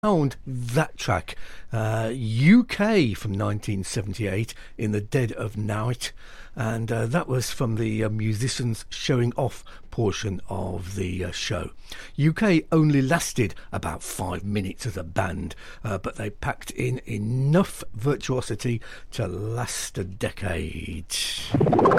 found that track, UK from 1978, In the Dead of Night, and that was from the musicians showing off portion of the show. UK only lasted about 5 minutes as a band, but they packed in enough virtuosity to last a decade.